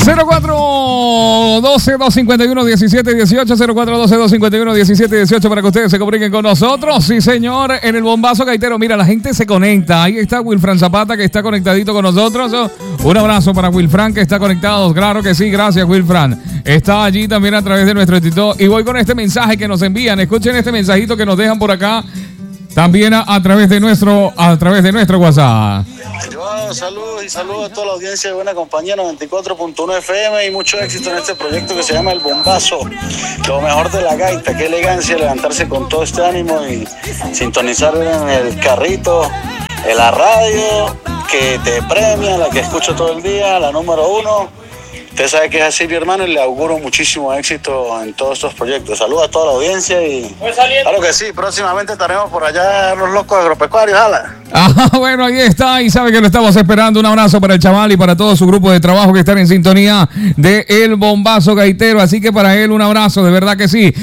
0412-251-1718, 0412-251-1718 para que ustedes se comuniquen con nosotros. Sí, señor, en el bombazo gaitero. Mira, la gente se conecta. Ahí está Wilfran Zapata, que está conectadito con nosotros. Un abrazo para Wilfran, que está conectado. Claro que sí, gracias, Wilfran. Está allí también a través de nuestro TikTok. Y voy con este mensaje que nos envían. Escuchen este mensajito que nos dejan por acá. También a través de nuestro WhatsApp. Saludos y saludos a toda la audiencia de Buena Compañía 94.1 FM y mucho éxito en este proyecto que se llama El Bombazo. Lo mejor de la gaita, qué elegancia levantarse con todo este ánimo y sintonizar en el carrito, en la radio, que te premia, la que escucho todo el día, la número 1. Usted sabe que es así, mi hermano, y le auguro muchísimo éxito en todos estos proyectos. Saludos a toda la audiencia y claro que sí, próximamente estaremos por allá los locos agropecuarios, ala. Bueno, ahí está, y sabe que lo estamos esperando. Un abrazo para el chaval y para todo su grupo de trabajo que están en sintonía de El Bombazo Gaitero, así que para él un abrazo, de verdad que sí.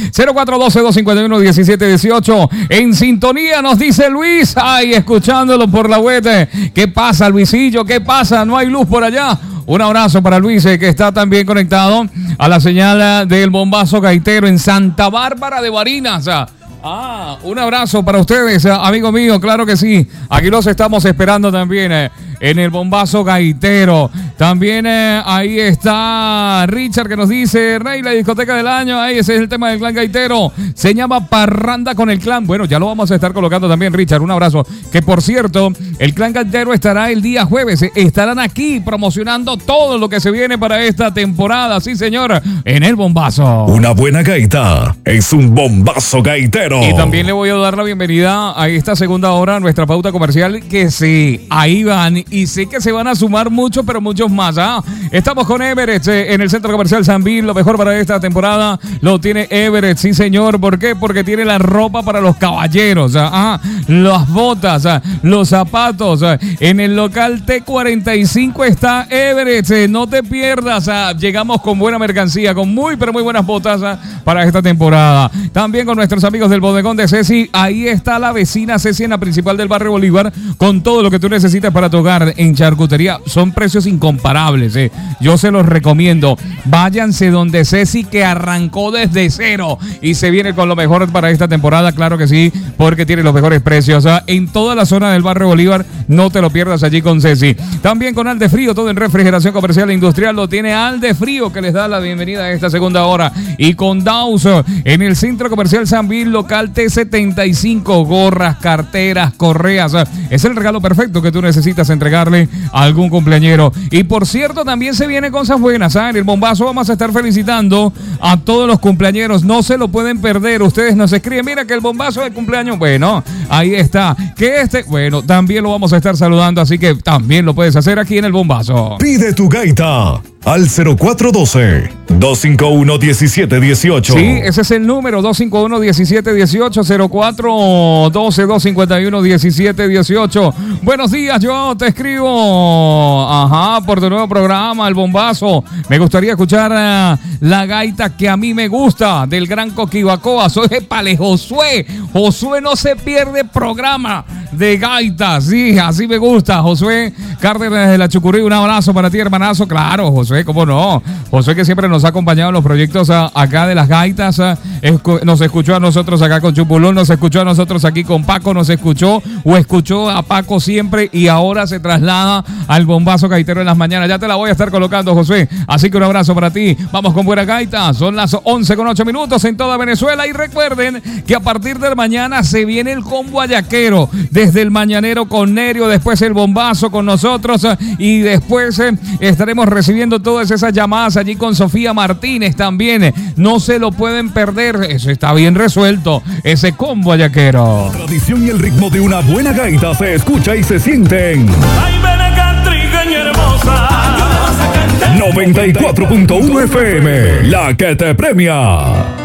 0412-251-1718, en sintonía nos dice Luis, ay, escuchándolo por la web. ¿Qué pasa, Luisillo? ¿Qué pasa? ¿No hay luz por allá? Un abrazo para Luis, que está también conectado a la señal del Bombazo Gaitero en Santa Bárbara de Barinas. Un abrazo para ustedes, amigo mío, claro que sí. Aquí los estamos esperando también en el Bombazo Gaitero. También ahí está Richard, que nos dice, Rey, la discoteca del año. Ahí ese es el tema del clan gaitero. Se llama Parranda con el clan. Bueno, ya lo vamos a estar colocando también, Richard. Un abrazo. Que por cierto, el clan gaitero estará el día jueves. Estarán aquí promocionando todo lo que se viene para esta temporada. Sí, señor, en el Bombazo. Una buena gaita es un bombazo gaitero. Y también le voy a dar la bienvenida a esta segunda hora, a nuestra pauta comercial, que sí, ahí van. Y sé que se van a sumar muchos, pero muchos más. Estamos con Everett en el Centro Comercial San Bill. Lo mejor para esta temporada lo tiene Everett, sí señor. ¿Por qué? Porque tiene la ropa para los caballeros, las botas, los zapatos. En el local T45 está Everett. No te pierdas. Llegamos con buena mercancía, con muy, pero muy buenas botas para esta temporada. También con nuestros amigos del bodegón de Ceci. Ahí está la vecina Ceci en la principal del barrio Bolívar, con todo lo que tú necesitas para tu hogar en charcutería. Son precios incomparables, yo se los recomiendo. Váyanse donde Ceci, que arrancó desde cero y se viene con lo mejor para esta temporada, claro que sí, porque tiene los mejores precios en toda la zona del barrio Bolívar. No te lo pierdas allí con Ceci. También con Aldefrío, todo en refrigeración comercial e industrial lo tiene Aldefrío, que les da la bienvenida a esta segunda hora. Y con Daus en el Centro Comercial San Bill, local T75, gorras, carteras, correas. Es el regalo perfecto que tú necesitas entregarle a algún cumpleañero. Y por cierto, también se viene cosas buenas. En el Bombazo vamos a estar felicitando a todos los cumpleañeros. No se lo pueden perder. Ustedes nos escriben, mira que el Bombazo de cumpleaños. Bueno, ahí está. Bueno, también lo vamos a estar saludando, así que también lo puedes hacer aquí en el Bombazo. Pide tu gaita al 0412-251-1718. Sí, ese es el número, 251-1718, 0412-251-1718. Buenos días, yo te escribo por tu nuevo programa, El Bombazo. Me gustaría escuchar la gaita que a mí me gusta, del gran Coquibacoa. Soy de Pale Josué. Josué no se pierde programa de gaita. Sí, así me gusta. Josué Cárdenas de la Chucurí, un abrazo para ti, hermanazo. Claro, Josué, cómo no. Josué, que siempre nos ha acompañado en los proyectos acá de las gaitas. Nos escuchó a nosotros acá con Chupulón, nos escuchó a nosotros aquí con Paco, nos escuchó a Paco siempre, y ahora se traslada al Bombazo Gaitero en las mañanas. Ya te la voy a estar colocando, Josué. Así que un abrazo para ti. Vamos con buena gaita. Son las 11:08 en toda Venezuela. Y recuerden que a partir de mañana se viene el combo ayaquero. Desde el mañanero con Nerio, después el Bombazo con nosotros, y después estaremos recibiendo todas esas llamadas allí con Sofía Martínez también. No se lo pueden perder. Eso está bien resuelto, ese combo ayaquero. La tradición y el ritmo de una buena gaita se escucha y se sienten. 94.1 FM, la que te premia.